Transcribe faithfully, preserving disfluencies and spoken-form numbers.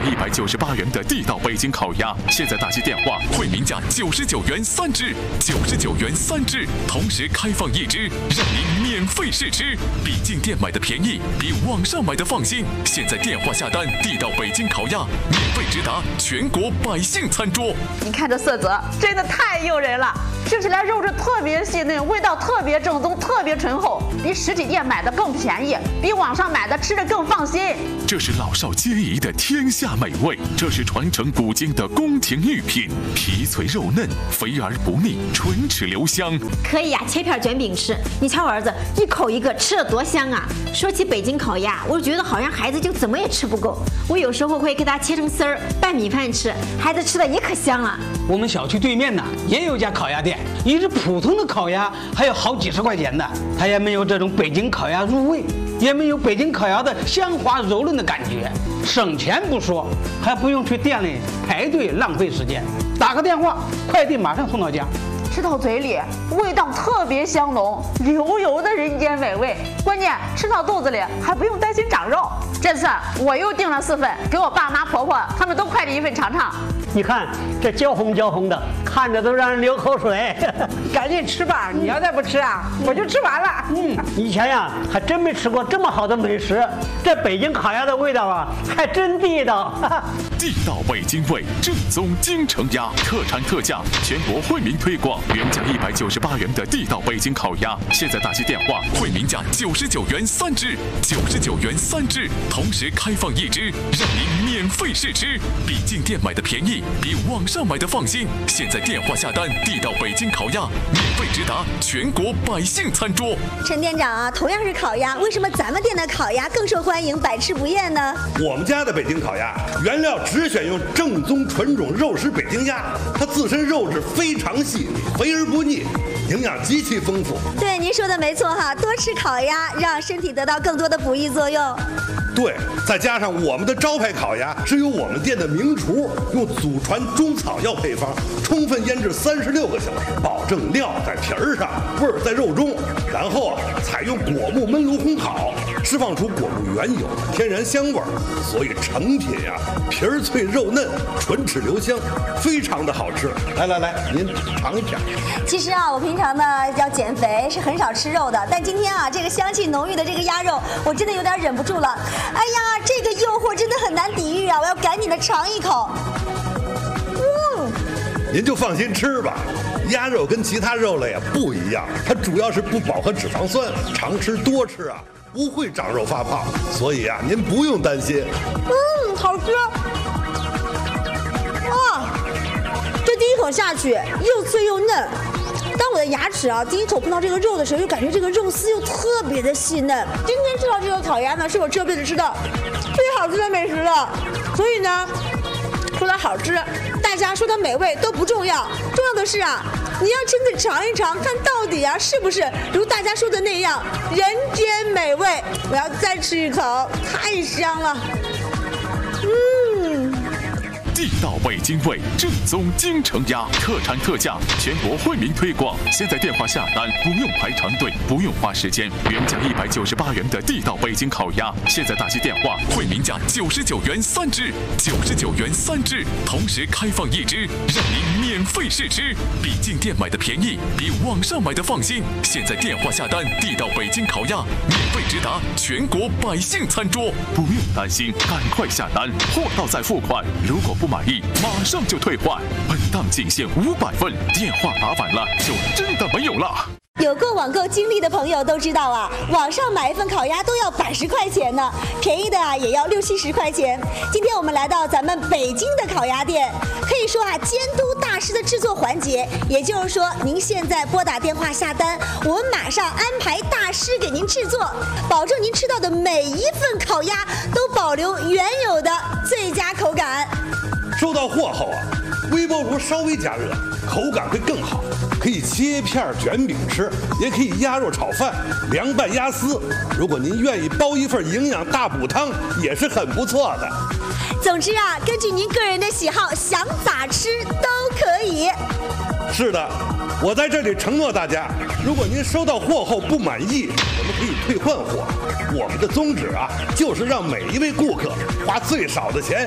一百九十八元的地道北京烤鸭，现在打起电话，惠民价九十九元三只，九十九元三只，同时开放一只，让您免费试吃，比进店买的便宜，比网上买的放心。现在电话下单，地道北京烤鸭免费直达全国百姓餐桌。 你看这色泽，真的太诱人了，吃起来肉质特别细嫩，味道特别正宗，特别醇厚，比实体店买的更便宜，比网上买的吃着更放心。 这是老少皆宜的天下美味，这是传承古今的宫廷御品，皮脆肉嫩，肥而不腻，唇齿留香。 可以呀、啊，切片卷饼吃。你瞧我儿子一口一个，吃得多香啊！说起北京烤鸭，我觉得好像孩子就怎么也吃不够。我有时候会给他切成丝儿拌米饭吃，孩子吃的也可香了。 我们小区对面呢也有家烤鸭店，一只普通的烤鸭还有好几十块钱的，它也没有这种北京烤鸭入味，也没有北京烤鸭的香滑柔嫩的感觉。省钱不说，还不用去店里排队浪费时间，打个电话，快递马上送到家。 吃到嘴里，味道特别香浓，流油的人间美味。关键吃到肚子里还不用担心长肉。这次我又订了四份，给我爸妈婆婆他们都快递一份尝尝。 你看这焦红焦红的，看着都让人流口水。 赶紧吃吧，你要再不吃啊，我就吃完了。 嗯，以前呀还真没吃过这么好的美食，这北京烤鸭的味道啊，还真地道。 地道北京味，正宗京城鸭，特产特价，全国惠民推广。原价一百九十八元的地道北京烤鸭，现在打起电话，惠民价九十九元三只，九十九元三只，同时开放一只，让您免费试吃，比进店买的便宜，比网上买的放心。现在电话下单，地道北京烤鸭免费直达全国百姓餐桌。 陈店长啊，同样是烤鸭，为什么咱们店的烤鸭更受欢迎，百吃不厌呢？ 我们家的北京烤鸭原料只选用正宗纯种肉食北京鸭，它自身肉质非常细腻，肥而不腻，营养极其丰富。 对，您说的没错哈，多吃烤鸭，让身体得到更多的补益作用。 对，再加上我们的招牌烤鸭是由我们店的名厨用祖传中草药配方充分腌制三十六个小时，保证料在皮儿上，味儿在肉中，然后啊采用果木焖炉烘烤，释放出果木原有的天然香味儿，所以成品呀、啊、皮儿脆肉嫩，唇齿留香，非常的好吃。来来来，您尝一片。 其实啊，我平常呢要减肥，是很少吃肉的，但今天啊这个香气浓郁的这个鸭肉，我真的有点忍不住了。哎呀，这个诱惑真的很难抵御啊！我要赶紧的尝一口。嗯， 您就放心吃吧。鸭肉跟其他肉类啊不一样，它主要是不饱和脂肪酸，常吃多吃啊不会长肉发胖，所以啊您不用担心。 嗯，好吃。哇，这第一口下去又脆又嫩。当我的牙齿啊第一口碰到这个肉的时候，就感觉这个肉丝又特别的细嫩。今天吃到这个烤鸭呢，是我这辈子吃到最好吃的美食了。所以呢，说它好吃，大家说它美味都不重要，重要的是啊，你要亲自尝一尝，看到底啊是不是如大家说的那样人间美味。我要再吃一口，太香了。嗯。 地道北京味，正宗京城鸭，特产特价，全国惠民推广。现在电话下单，不用排长队，不用花时间。原价一百九十八元的地道北京烤鸭，现在打起电话，惠民价九十九元三只，九十九元三只，同时开放一只，让您免费试吃，比进店买的便宜，比网上买的放心。现在电话下单，地道北京烤鸭免费直达全国百姓餐桌。不用担心，赶快下单，货到再付款。如果不满意，马上就退换。本档仅限五百份，电话打晚了就真的没有了。 有过网购经历的朋友都知道啊，网上买一份烤鸭都要百十块钱呢，便宜的啊也要六七十块钱。今天我们来到咱们北京的烤鸭店，可以说啊监督大师的制作环节，也就是说您现在拨打电话下单，我们马上安排大师给您制作，保证您吃到的每一份烤鸭都保留原有的最佳口感。 收到货后啊，微波炉稍微加热，口感会更好。可以切片卷饼吃，也可以鸭肉炒饭、凉拌鸭丝。如果您愿意包一份营养大补汤，也是很不错的。 总之啊，根据您个人的喜好，想咋吃都可以。 是的，我在这里承诺大家，如果您收到货后不满意，我们可以退换货。我们的宗旨啊，就是让每一位顾客花最少的钱